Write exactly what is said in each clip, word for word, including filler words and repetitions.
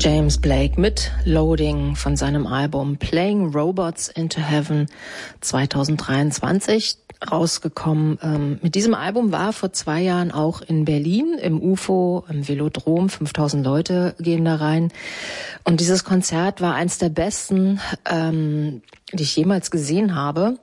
James Blake mit Loading von seinem Album Playing Robots into Heaven zwanzig dreiundzwanzig rausgekommen. Ähm, mit diesem Album war er vor zwei Jahren auch in Berlin im U F O, im Velodrom. fünftausend Leute gehen da rein. Und dieses Konzert war eins der besten, ähm, die ich jemals gesehen habe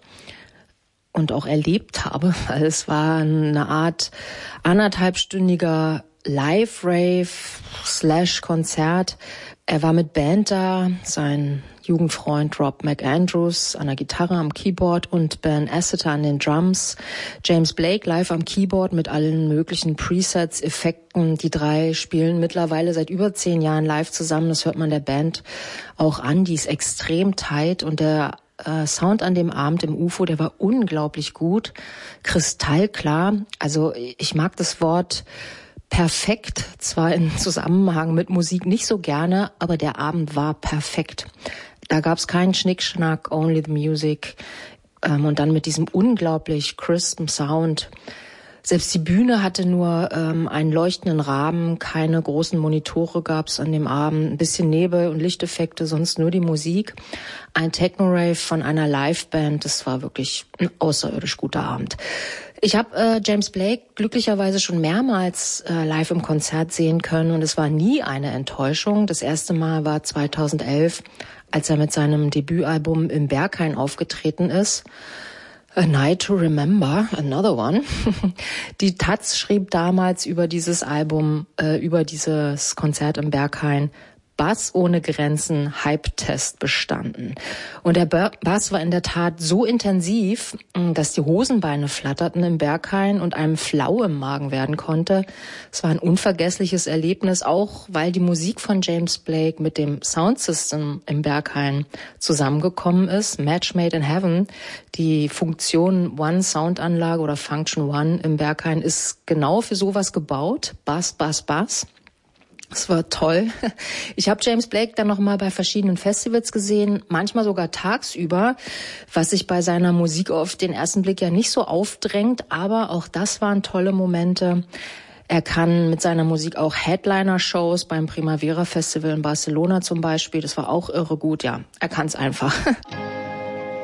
und auch erlebt habe. Weil es war eine Art anderthalbstündiger Live-Rave slash Konzert. Er war mit Band da, sein Jugendfreund Rob McAndrews an der Gitarre, am Keyboard und Ben Asseter an den Drums. James Blake live am Keyboard mit allen möglichen Presets, Effekten. Die drei spielen mittlerweile seit über zehn Jahren live zusammen. Das hört man der Band auch an. Die ist extrem tight und der äh, Sound an dem Abend im U F O, der war unglaublich gut. Kristallklar. Also ich mag das Wort perfekt, zwar im Zusammenhang mit Musik nicht so gerne, aber der Abend war perfekt. Da gab's keinen Schnickschnack, only the music. Ähm, und dann mit diesem unglaublich crispen Sound. Selbst die Bühne hatte nur ähm, einen leuchtenden Rahmen, keine großen Monitore gab's an dem Abend, ein bisschen Nebel und Lichteffekte, sonst nur die Musik. Ein Techno-Rave von einer Liveband, das war wirklich ein außerirdisch guter Abend. Ich habe äh, James Blake glücklicherweise schon mehrmals äh, live im Konzert sehen können und es war nie eine Enttäuschung. Das erste Mal war zweitausendelf, als er mit seinem Debütalbum im Berghain aufgetreten ist. A Night to Remember, another one. Die Taz schrieb damals über dieses Album, äh, über dieses Konzert im Berghain: Bass ohne Grenzen, Hype-Test bestanden. Und der Bass war in der Tat so intensiv, dass die Hosenbeine flatterten im Berghain und einem flau im Magen werden konnte. Es war ein unvergessliches Erlebnis, auch weil die Musik von James Blake mit dem Soundsystem im Berghain zusammengekommen ist. Match Made in Heaven, die Funktion One Soundanlage oder Function One im Berghain ist genau für sowas gebaut. Bass, Bass, Bass. Es war toll. Ich habe James Blake dann noch mal bei verschiedenen Festivals gesehen, manchmal sogar tagsüber, was sich bei seiner Musik auf den ersten Blick ja nicht so aufdrängt, aber auch das waren tolle Momente. Er kann mit seiner Musik auch Headliner-Shows beim Primavera Festival in Barcelona zum Beispiel, das war auch irre gut, ja, er kann's einfach.